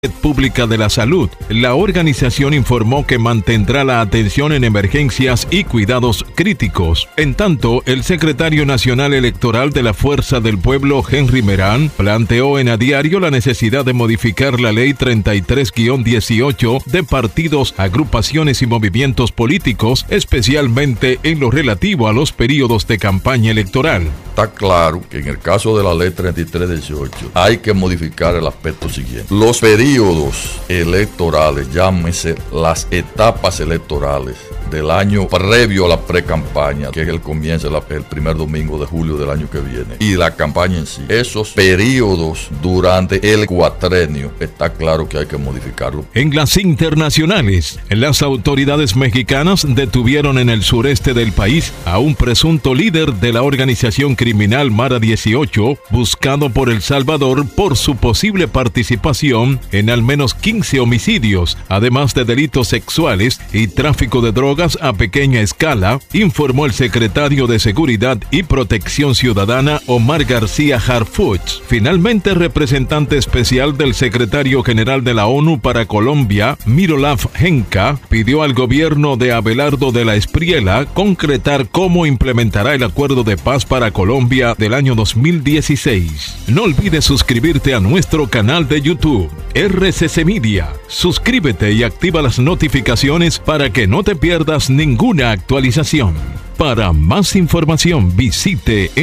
Pública de la Salud. La organización informó que mantendrá la atención en emergencias y cuidados críticos. En tanto, el secretario nacional electoral de la Fuerza del Pueblo, Henry Merán, planteó en A Diario la necesidad de modificar la Ley 33-18 de partidos, agrupaciones y movimientos políticos, especialmente en lo relativo a los periodos de campaña electoral. Está claro que en el caso de la Ley 33-18 hay que modificar el aspecto siguiente. Los periodos electorales, llámese las etapas electorales del año previo a la pre-campaña, que es el comienzo el primer domingo de julio del año que viene, y la campaña en sí. Esos periodos durante el cuatrenio, está claro que hay que modificarlo. En las internacionales, las autoridades mexicanas detuvieron en el sureste del país a un presunto líder de la organización criminal Mara 18, buscado por El Salvador por su posible participación en al menos 15 homicidios, además de delitos sexuales y tráfico de drogas a pequeña escala, informó el secretario de Seguridad y Protección Ciudadana Omar García Harfuch. Finalmente, representante especial del secretario general de la ONU para Colombia, Miroslav Henka, pidió al gobierno de Abelardo de la Espriella concretar cómo implementará el acuerdo de paz para Colombia del año 2016. No olvides suscribirte a nuestro canal de YouTube, RCC Media. Suscríbete y activa las notificaciones para que no te pierdas ninguna actualización. Para más información visite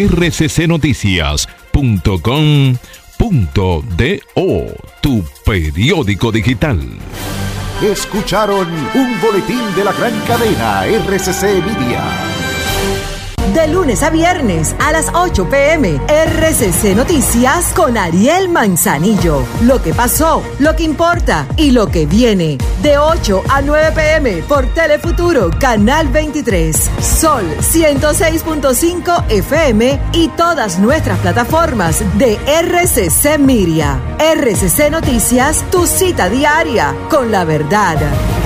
rccnoticias.com.do, tu periódico digital. Escucharon un boletín de la gran cadena RCC Media. De lunes a viernes a las 8 p.m. RCC Noticias con Ariel Manzanillo. Lo que pasó, lo que importa y lo que viene. De 8 a 9 p.m. por Telefuturo, Canal 23. Sol 106.5 FM y todas nuestras plataformas de RCC Media. RCC Noticias, tu cita diaria con la verdad.